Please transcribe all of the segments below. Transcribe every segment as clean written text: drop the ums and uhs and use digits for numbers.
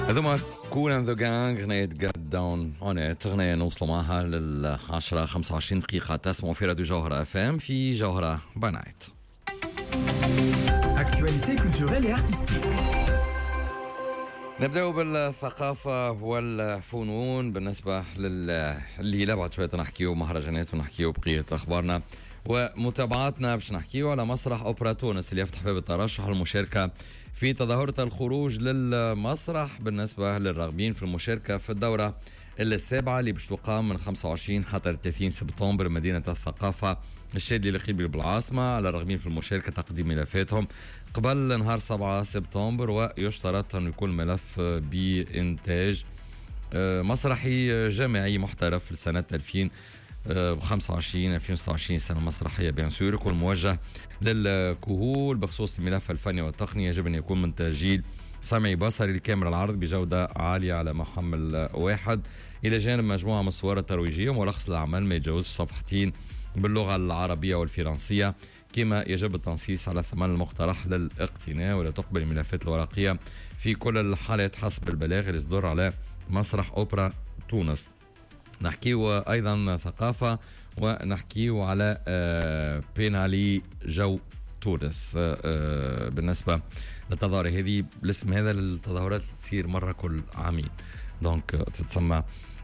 هذوما كول اند ذا جانج غنية جاد داون اون ات، غنية نوصلوا معها لل 10-25 دقيقة. تسمعوا في راديو جوهرة اف ام في جوهرة باي نايت. Actualité culturelle et artistique. نبدأ بالثقافة والفنون. بالنسبة للي بعد شوية نحكيه مهرجانات ونحكيه بقية أخبارنا ومتابعاتنا. باش نحكيه على مسرح أوبرا تونس اللي يفتح باب الترشح المشاركة في تظاهرة الخروج للمسرح بالنسبة للراغبين في المشاركة في الدورة السابعة اللي باش تقام من 25 حتى 30 سبتمبر مدينة الثقافة الشادي اللي قريب بالعاصمة. على الراغبين في المشاركة تقديم ملفاتهم قبل نهار 7 سبتمبر، ويشترط أن يكون ملف بإنتاج مسرحي جامعي محترف لسنة 2025 2026 سنة مسرحية بيان سور، يكون موجه للكهول. بخصوص الملف الفني والتقني يجب أن يكون من تسجيل سمعي بصري لكاميرا العرض بجودة عالية على محمل واحد، إلى جانب مجموعة من الصور الترويجية وملخص الأعمال ما يتجاوزش صفحتين باللغة العربية والفرنسية. كما يجب التنصيص على الثمن المقترح للاقتناء، ولا تقبل الملفات الورقية في كل الحالات حسب البلاغ اللي يصدر على مسرح أوبرا تونس. نحكيه أيضا ثقافة ونحكيه على بينالي جو تونس. بالنسبة للتظاهرة هذه الاسم هذا للتظاهرات تصير مرة كل عامين، دونك تتسمى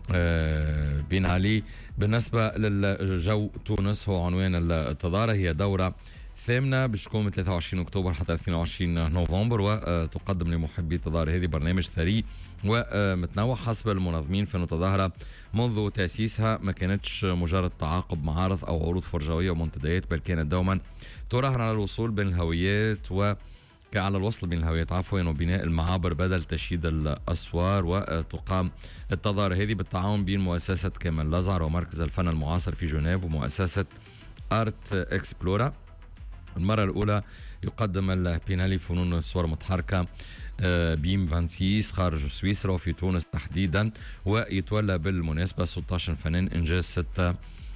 بينالي. بالنسبة للجو تونس هو عنوان التظاهرة، هي دورة ثامنة باش تكون من 23 أكتوبر حتى 22 نوفمبر، وتقدم لمحبي التظاهرة هذه برنامج ثري ومتنوع حسب المنظمين. فإن التظاهرة منذ تأسيسها ما كانتش مجرد تعاقب معارض أو عروض فرجوية ومنتديات، بل كانت دوما تراهن على الوصول بين الهويات على الوصل بين الهويات وبناء المعابر بدل تشييد الأسوار. وتقام التظاهرة هذه بالتعاون بين مؤسسة كمال لازار ومركز الفن المعاصر في جنيف ومؤسسة آرت إكسبلورا. المرة الأولى يقدم البينالي فنون الصور المتحركة بيم 26 خارج سويسرا وفي تونس تحديدا، ويتولى بالمناسبة 16 فنان إنجاز 6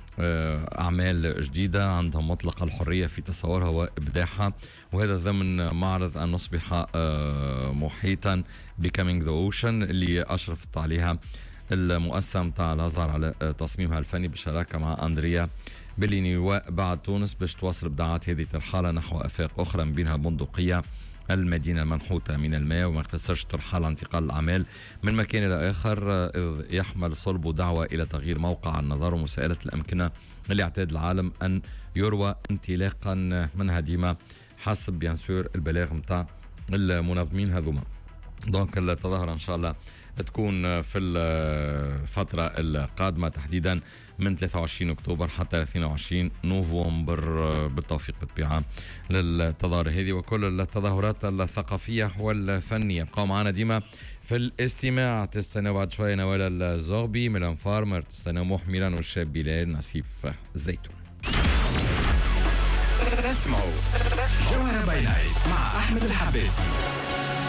أعمال جديدة عندهم مطلق الحرية في تصورها وإبداعها، وهذا ضمن معرض أن نصبح محيطا Becoming the Ocean اللي أشرفت عليها المؤسسة متاع لازار على تصميمها الفني بالشراكة مع أندريا بليني. وبعد تونس باش تواصل إبداعات هذه الترحالة نحو آفاق أخرى من بينها البندقية المدينة المنحوتة من الماء، وما يختصرش ترحال انتقال الأعمال من مكان إلى آخر، إذ يحمل صلب دعوة إلى تغيير موقع النظر ومساءلة الأمكنة اللي اعتاد العالم أن يروى انطلاقا من هديمة حسب بيان سور البلاغ متاع المنظمين هذوما. دونك التظاهرة إن شاء الله تكون في الفترة القادمة تحديدا من 23 أكتوبر حتى 22 نوفمبر بالتوفيق بالطبيعة للتظاهرة هذه وكل التظاهرات الثقافية والفنية. بقوا معنا ديما في الاستماع. تستنوا بعد شوية نوال الزغبي، ميلان فارمر، تستنوا محملا والشاب بلال نسيف زيتون. اسمعوا جوهرة باي نايت مع أحمد الحباسي.